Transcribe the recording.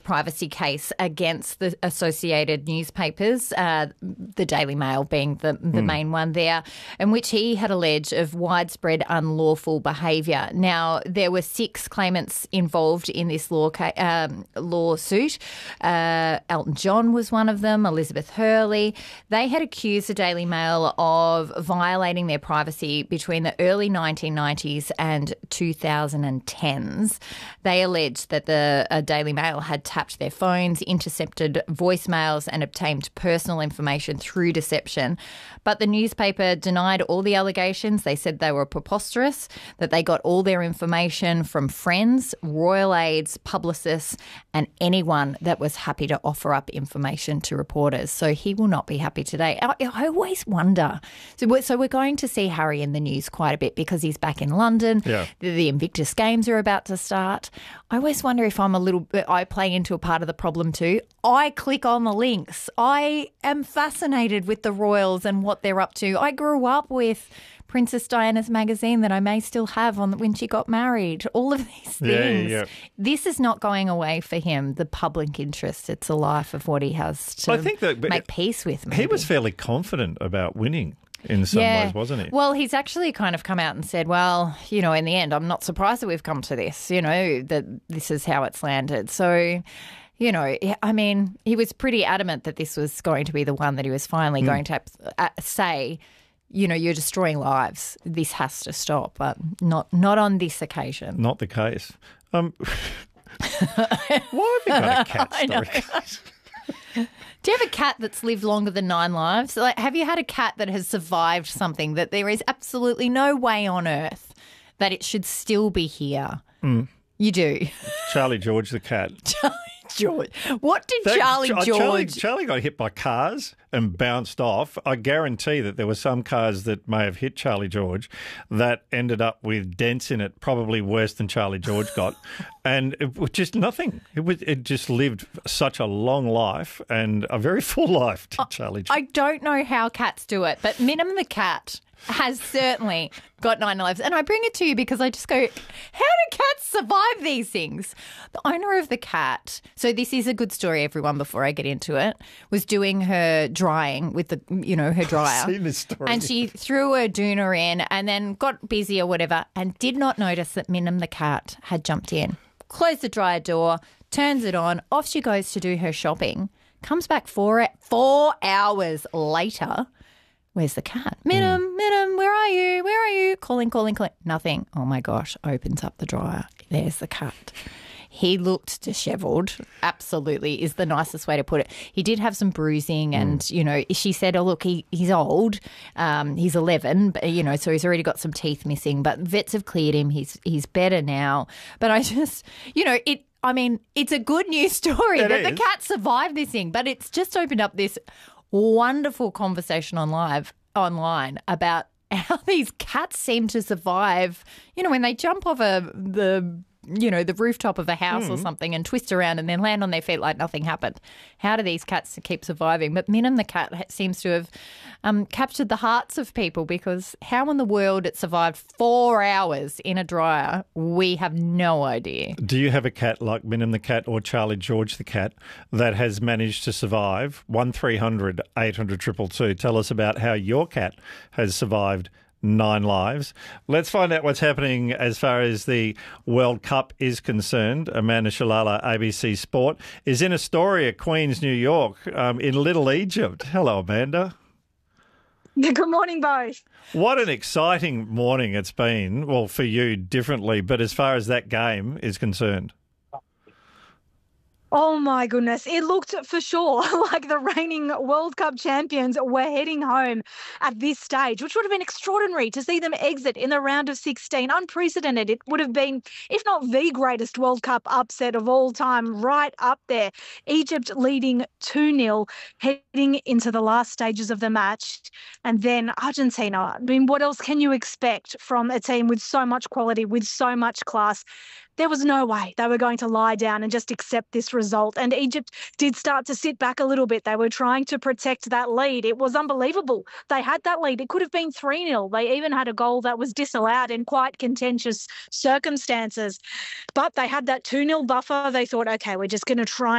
privacy case against the associated newspapers, the Daily Mail being the main one there, in which he had alleged of widespread unlawful behaviour. Now, there were 6 claimants involved in this lawsuit. Elton John was one of them, Elizabeth Hurley. They had accused the Daily Mail of violating their privacy between the early 1990s and 2010s. They alleged that the Daily Mail had tapped their phones, intercepted voicemails and obtained personal information through deception. But the newspaper denied all the allegations. They said they were preposterous, that they got all their information from friends, royal aides, publicists and anyone that was happy to offer up information to reporters. So he will not be happy today. I always wonder. So we're going to see Harry in the news quite a bit because he's back in London. Yeah. The Invictus Games are about to start. I always wonder if I play into a part of the problem too. I click on the links. I am fascinated with the royals and what they're up to. I grew up with Princess Diana's magazine that I may still have on when she got married. All of these things. Yeah. This is not going away for him, the public interest. It's a life of what he has to make peace with. Maybe. He was fairly confident about winning in some ways, wasn't he? Well, he's actually kind of come out and said, well, in the end, I'm not surprised that we've come to this, that this is how it's landed. So, I mean, he was pretty adamant that this was going to be the one that he was finally going to say, you're destroying lives. This has to stop, but not on this occasion. Not the case. Why have you got a cat story? Do you have a cat that's lived longer than 9 lives? Like, have you had a cat that has survived something that there is absolutely no way on earth that it should still be here? You do. Charlie George the cat. George. What did Charlie George... Charlie got hit by cars and bounced off. I guarantee that there were some cars that may have hit Charlie George that ended up with dents in it, probably worse than Charlie George got. And it was just nothing. It just lived such a long life and a very full life to Charlie George. I don't know how cats do it, but Minham the cat has certainly got 9 lives. And I bring it to you because I just go, how do cats survive these things? The owner of the cat, so this is a good story, everyone, before I get into it, was doing her drying with her dryer. I've seen this story. And she threw her doona in and then got busy or whatever and did not notice that Minham the cat had jumped in. Closed the dryer door, turns it on, off she goes to do her shopping, comes back 4 hours later. Where's the cat? Minham, where are you? Where are you? Calling. Nothing. Oh, my gosh. Opens up the dryer. There's the cat. He looked dishevelled, absolutely, is the nicest way to put it. He did have some bruising and, she said, oh, look, he's old. He's 11, but, so he's already got some teeth missing. But vets have cleared him. He's better now. But I just, it's a good news story that the cat survived this thing. But it's just opened up this wonderful conversation online about how these cats seem to survive, when they jump off the rooftop of a house or something and twist around and then land on their feet like nothing happened. How do these cats keep surviving? But Minham the cat seems to have captured the hearts of people because how in the world it survived 4 hours in a dryer, we have no idea. Do you have a cat like Minham the cat or Charlie George the cat that has managed to survive? 1300 800 222. Tell us about how your cat has survived 9 lives. Let's find out what's happening as far as the World Cup is concerned. Amanda Shalala, ABC Sport, is in Astoria, Queens, New York, in Little Egypt. Hello, Amanda. Good morning, both. What an exciting morning it's been. Well, for you differently, but as far as that game is concerned. Oh, my goodness. It looked for sure like the reigning World Cup champions were heading home at this stage, which would have been extraordinary to see them exit in the round of 16. Unprecedented. It would have been, if not the greatest World Cup upset of all time, right up there. Egypt leading 2-0, heading into the last stages of the match. And then Argentina. I mean, what else can you expect from a team with so much quality, with so much class? There was no way they were going to lie down and just accept this result. And Egypt did start to sit back a little bit. They were trying to protect that lead. It was unbelievable. They had that lead. It could have been 3-0. They even had a goal that was disallowed in quite contentious circumstances. But they had that 2-0 buffer. They thought, okay, we're just going to try